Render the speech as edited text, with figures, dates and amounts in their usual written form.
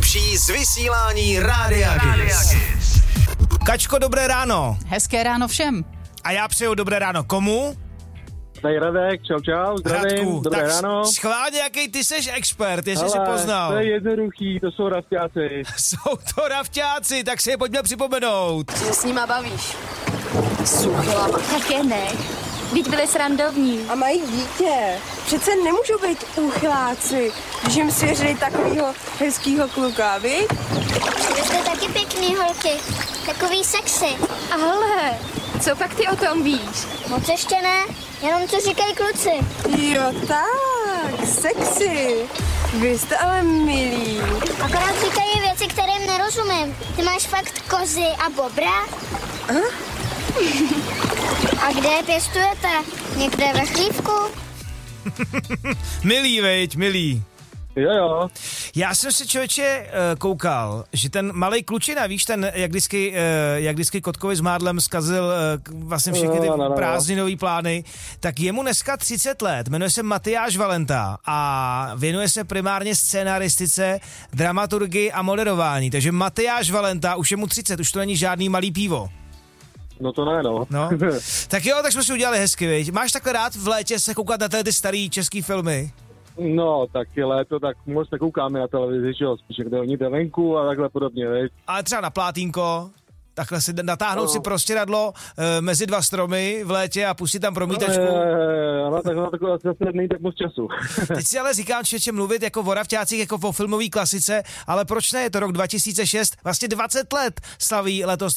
nejlepší z vysílání Rádia Kiss. Kačko, dobré ráno. Hezké ráno všem. A já přeju dobré ráno komu? Tady Radek, čau, zdravím, Radku, dobré tak ráno. schválně, jaký ty seš expert, jestli jsi Hele, poznal. to je jednoduchý, to jsou rafťáci. Jsou to rafťáci, tak si je pojďme připomenout. Že s nima bavíš. Suchlama. Také ne. Vždyť byli srandovní. A mají dítě. Přece nemůžou být úchláci, když jim svěřili takovýho hezkýho kluka, viď? Vy jste taky pěkný holky, takový sexy. Ale, co pak ty o tom víš? Moc ještě ne, jenom co říkají kluci. Jo tak, sexy. Vy jste ale milí. Akorát říkají věci, kterým nerozumím. Ty máš fakt kozy a bobra? A kde je pěstujete? Někde ve chlívku? Milý, veď, milý. Jo. Já jsem se, člověče, koukal, že ten malej klučina, víš, ten, jak vždycky Kotkovi s Mádlem zkazil vlastně všechny ty prázdninový plány, tak jemu dneska 30 let, jmenuje se Matyáš Valenta a věnuje se primárně scénaristice, dramaturgii a moderování, takže Matyáš Valenta, už je mu 30, už to není žádný malý pivo. No to ne, no. Tak jo, tak jsme si udělali hezky, viď? Máš takhle rád v létě se koukat na ty starý český filmy? No, tak je léto, tak moc nekoukáme na televizi, že jo, spíš kde oni jde venku a takhle podobně, viď? Ale třeba na plátínko, takhle si natáhnout si prostěradlo mezi dva stromy v létě a pustit tam promítačku. No, tak na takové zase není tak moc času. Teď si ale říkám, člověče, mluvit jako o rafťácích, jako o filmové klasice, ale proč ne, je to rok 2006, vlastně 20 let slaví letos